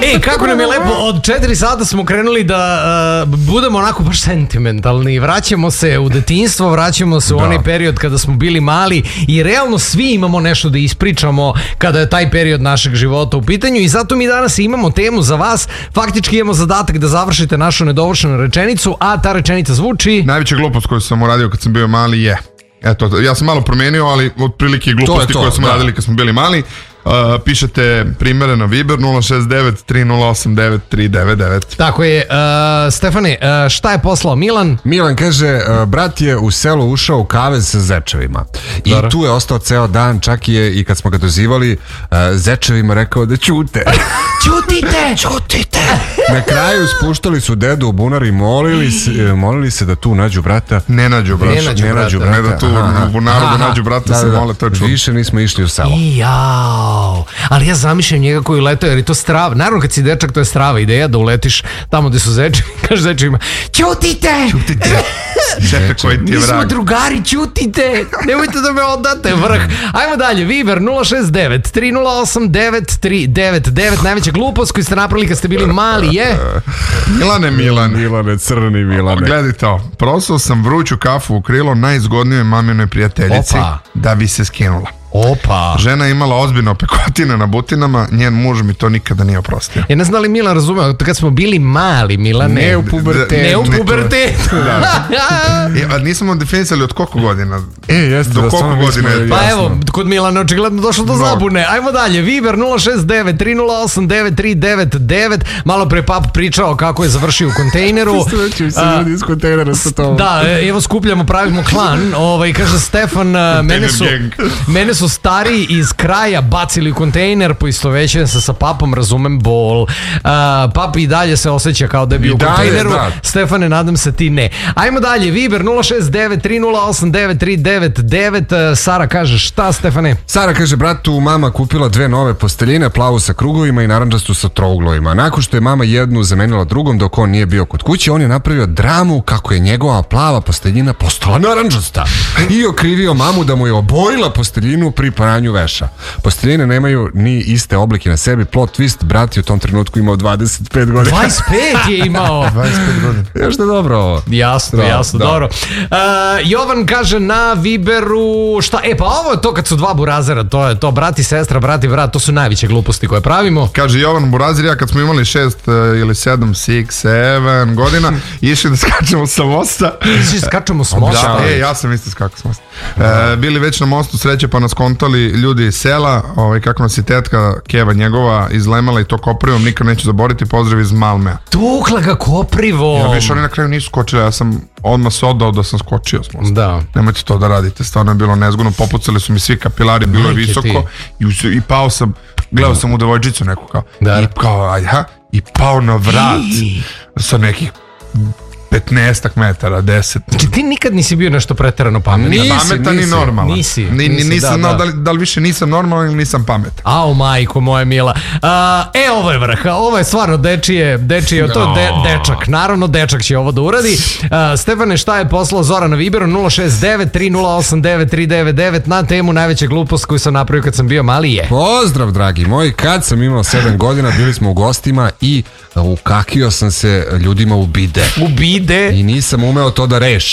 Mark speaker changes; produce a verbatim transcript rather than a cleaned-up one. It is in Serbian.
Speaker 1: Ej, kako nam je lepo, od četiri sata smo krenuli da uh, budemo onako baš sentimentalni. Vraćamo se u detinjstvo, vraćamo se u da. onaj period kada smo bili mali i realno svi imamo nešto da ispričamo kada je taj period našeg života u pitanju i zato mi danas imamo temu za vas. Faktički imamo zadatak da završite našu nedovršenu rečenicu, a ta rečenica zvuči...
Speaker 2: Najveća glupost koju sam uradio kad sam bio mali je... Eto, ja sam malo promenio, ali otprilike gluposti to to, koje smo da. radili kad smo bili mali. Uh, pišete primere na Viber nula šest devet tri nula osam devet tri devet devet.
Speaker 1: Tako je. uh, Stefane, uh, šta je poslao Milan?
Speaker 3: Milan kaže, uh, brat je u selo ušao u kavez sa zečevima i Dara. tu je ostao ceo dan, čak je i kad smo ga dozivali uh, zečevima rekao da ćute.
Speaker 1: Ćutite, ćutite.
Speaker 3: Na kraju spuštali su dedu u bunar i molili se, molili se da tu nađu brata.
Speaker 2: Ne nađu brata.
Speaker 1: Ne nađu
Speaker 3: ne
Speaker 1: brata.
Speaker 3: Nađu brata.
Speaker 2: Ne da tu aha, u bunaru aha, da nađu brata, da, se
Speaker 3: da,
Speaker 2: mole, to je čudno.
Speaker 3: Više nismo išli u selo.
Speaker 1: I jao, ali ja zamišljam njega koji letao, jer je to strava. Naravno kad si dečak, to je strava ideja da uletiš tamo gde su zečevi, kaže zečevima, ćutite!
Speaker 2: Ćutite! Čete koji ti je vrag.
Speaker 1: Mi smo drugari, ćutite! Nemojte da me odate, vrh. Ajmo dalje, Viber nula šest devet tri nula osam devet tri devet devet. Najveća glupost koju ste napravili kad ste bili mali je...
Speaker 2: Milane, Milane.
Speaker 3: Milane, crni Milane.
Speaker 2: Gledaj to, prosao sam vruću kafu u krilo najzgodnijoj maminoj prijateljici.
Speaker 1: Opa.
Speaker 2: Da bi se skinula.
Speaker 1: Opa.
Speaker 2: Žena je imala ozbiljno pekotine na butinama, njen muž mi to nikada nije oprostio.
Speaker 1: Ja ne znam da li Milan razumeo, kad smo bili mali, Milan, ne,
Speaker 3: ne u pubertetu.
Speaker 1: Ne u pubertetu.
Speaker 2: Da. E, a nismo definisali od koliko godina?
Speaker 3: E, jeste,
Speaker 2: do
Speaker 3: da
Speaker 2: koliko godina je?
Speaker 1: Pa evo, kod Milana očigledno došlo do zabune. Ajmo dalje, Viber nula šest devet tri nula osam devet tri devet devet. Malo pre pap pričao kako je završio u kontejneru.
Speaker 3: Svećuju se ljudi iz kontejnera sa to.
Speaker 1: Da, evo skupljamo, pravimo klan. Ovaj, kaže Stefan, mene su, mene su stariji iz kraja bacili u kontejner, poistovećujem se sa papom, razumem bol. Uh, pap i dalje se osjeća kao da je bio u kontejneru. Da. Stefane, nadam se ti ne. Ajmo dalje, Viber nula šest devet tri nula osam devet tri devet devet. Sara kaže šta, Stefane?
Speaker 3: Sara kaže, bratu, mama kupila dve nove posteljine, plavu sa krugovima i naranđastu sa trouglovima. Nakon što je mama jednu zamenila drugom dok on nije bio kod kuće, on je napravio dramu kako je njegova plava posteljina postala naranđasta i okrivio mamu da mu je obojila posteljinu pri paranju veša. Posteljine nemaju ni iste oblike na sebi. Plot twist, brat je u tom trenutku imao dvadeset pet godina.
Speaker 1: dvadeset pet je imao.
Speaker 2: dvadeset pet godina.
Speaker 3: Još da dobro ovo.
Speaker 1: Jasno, da, jasno, da. Dobro. Uh, Jovan kaže na Viberu, šta, e pa ovo je to kad su dva burazera, to je to, brat i sestra, brat i brat, to su najveće gluposti koje pravimo.
Speaker 2: Kaže Jovan Burazir, ja kad smo imali šest uh, ili sedam, six, seven godina, išli da skačemo sa mosta.
Speaker 1: Išli skačemo s mosta?
Speaker 2: Da, e, ja sam isto skakao s mosta. E, bili već na mostu sreće pa nas kontali ljudi iz sela, ovaj, kako nas je tetka Keva njegova izlemala i to koprivom, nikad neću zaboriti, pozdrav iz Malmea.
Speaker 1: Tukla ga koprivom.
Speaker 2: Ja viš, oni na kraju nisu skočili, ja sam odmah se odao da sam skočio s mosta.
Speaker 1: Da.
Speaker 2: Nemojte to da radite, stvarno je bilo nezgodno, popucali su mi svi kapilari, bilo je visoko i, i pao sam, gledao sam u devojčicu neku kao, da. I kao, ajha, i pao na vrat sa nekih petnaestak metara, deset.
Speaker 1: Znači ti nikad nisi bio nešto preterano pametan?
Speaker 2: Nisi, pametan nisi, i normalan.
Speaker 1: Nisi,
Speaker 2: ni,
Speaker 1: nisi,
Speaker 2: nisam,
Speaker 1: da,
Speaker 2: no,
Speaker 1: da.
Speaker 2: Da, li, da li više nisam normalan ili nisam pametan?
Speaker 1: Ao, majko moja mila. Uh, e, ovo je vrha, ovo je stvarno dečije, dečije, to je de, dečak. Naravno, dečak će ovo da uradi. Uh, Stefane, šta je poslao Zora na Viberu? nula šest devet tri nula osam devet tri devet devet na temu najveća glupost koju sam napravio kad sam bio mali je.
Speaker 3: Pozdrav, dragi moji, kad sam imao sedam godina, bili smo u gostima i ukakio sam se ljudima u bide.
Speaker 1: U bide?
Speaker 3: I nisam umeo to da rešim.